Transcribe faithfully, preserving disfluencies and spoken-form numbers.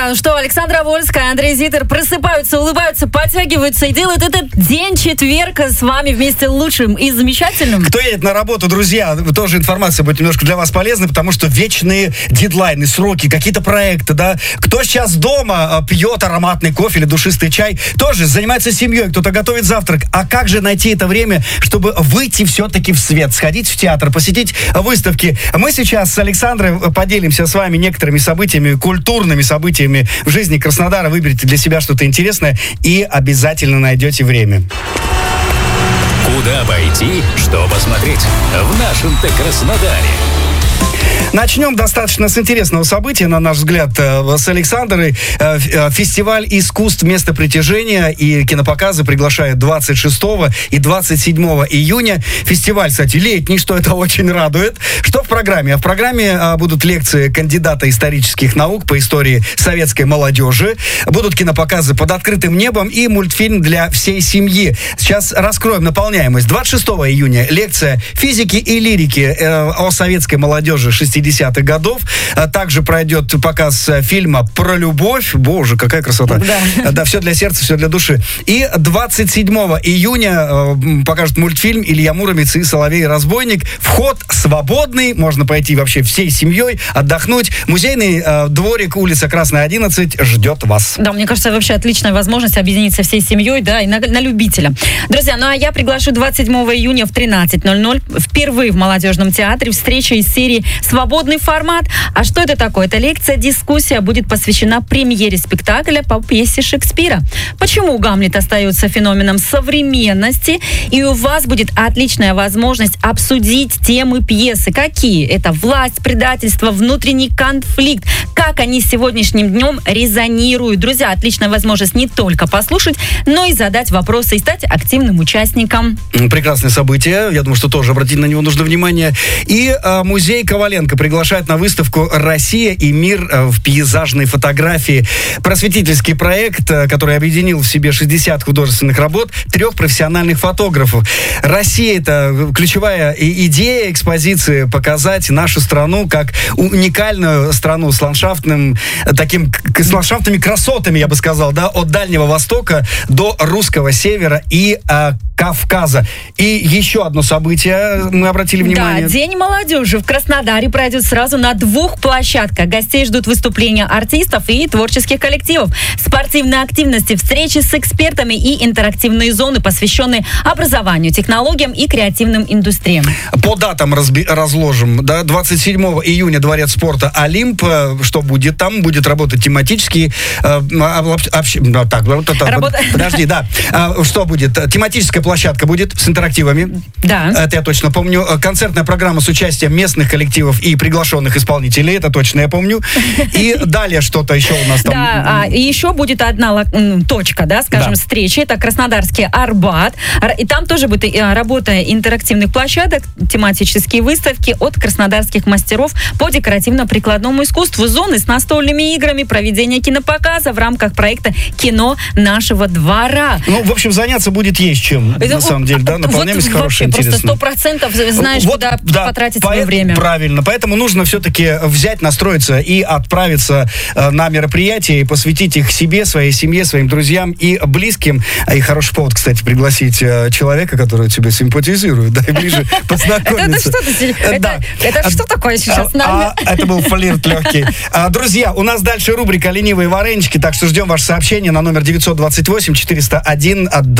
Да, ну что, Александра Вольская, Андрей Зитер просыпаются, улыбаются, подтягиваются и делают этот день четверга с вами вместе лучшим и замечательным. Кто едет на работу, друзья, тоже информация будет немножко для вас полезна, потому что вечные дедлайны, сроки, какие-то проекты, да. Кто сейчас дома пьет ароматный кофе или душистый чай, тоже занимается семьей, кто-то готовит завтрак. А как же найти это время, чтобы выйти все-таки в свет, сходить в театр, посетить выставки? Мы сейчас с Александрой поделимся с вами некоторыми событиями, культурными событиями в жизни Краснодара. Выберите для себя что-то интересное и обязательно найдете время. Куда пойти, что посмотреть в нашем-то Краснодаре? Начнем достаточно с интересного события, на наш взгляд, с Александрой. Фестиваль искусств «Место притяжения» и кинопоказы приглашают двадцать шестого и двадцать седьмого июня. Фестиваль, кстати, летний, что это очень радует. Что в программе? В программе будут лекции кандидата исторических наук по истории советской молодежи. Будут кинопоказы «Под открытым небом» и мультфильм для всей семьи. Сейчас раскроем наполняемость. двадцать шестого июня лекция физики и лирики о советской молодежи шестидесятых годов. Также пройдет показ фильма про любовь. Боже, какая красота. Да, да, все для сердца, все для души. И двадцать седьмого июня э, покажут мультфильм «Илья Муромец и Соловей-разбойник». Вход свободный, можно пойти вообще всей семьей, отдохнуть. Музейный э, дворик, улица Красная, одиннадцать, ждет вас. Да, мне кажется, вообще отличная возможность объединиться всей семьей, да, и на, на любителя. Друзья, ну а я приглашу двадцать седьмого июня в тринадцать ноль ноль впервые в Молодежном театре встреча из серии «Свободный формат». А что это такое? Это лекция-дискуссия будет посвящена премьере спектакля по пьесе Шекспира. Почему Гамлет остается феноменом современности? И у вас будет отличная возможность обсудить темы пьесы. Какие? Это власть, предательство, внутренний конфликт. Как они сегодняшним днем резонируют. Друзья, отличная возможность не только послушать, но и задать вопросы и стать активным участником. Прекрасное событие. Я думаю, что тоже обратить на него нужно внимание. И э, музей Коваленко приглашает на выставку «Россия и мир в пейзажной фотографии». Просветительский проект, который объединил в себе шестьдесят художественных работ трех профессиональных фотографов. Россия — это ключевая идея экспозиции — показать нашу страну как уникальную страну с ландшафтным, таким, с ландшафтными красотами, я бы сказал, да, от Дальнего Востока до Русского Севера и э, Кавказа. И еще одно событие мы обратили внимание. Да, День молодежи в Краснодаре пройдет сразу на двух площадках. Гостей ждут выступления артистов и творческих коллективов, спортивные активности, встречи с экспертами и интерактивные зоны, посвященные образованию, технологиям и креативным индустриям. По датам разби- разложим. Да, двадцать седьмого июня Дворец спорта «Олимп». Что будет там? Будет работать тематический... Э, общ, ну, так, вот это, Работа... Подожди, да. А, что будет? Тематическая площадка будет с интерактивами. Да. Это я точно помню. Концертная программа с участием местных коллективов и приглашенных исполнителей. Это точно я помню. И далее что-то еще у нас там. Да, а, и еще будет одна точка, да, скажем, да. встречи. Это Краснодарский Арбат. И там тоже будет работа интерактивных площадок, тематические выставки от краснодарских мастеров по декоративно-прикладному искусству, зоны с настольными играми, проведение кинопоказа в рамках проекта «Кино нашего двора». Ну, в общем, заняться будет есть чем, это, на самом деле, да, наполняемость вот хорошая, интересная. Просто сто процентов знаешь, вот, куда да, потратить по- свое время. Правильно, поэтому нужно все-таки взять, настроиться и отправиться э, на мероприятия и посвятить их себе, своей семье, своим друзьям и близким. И хороший повод, кстати, пригласить э, человека, который тебе симпатизирует, да, и ближе познакомиться. Это что такое сейчас? Это был флирт легкий. Друзья, у нас дальше рубрика «Ленивые варенички», так что ждем ваши сообщения на номер девятьсот двадцать восемь четыреста один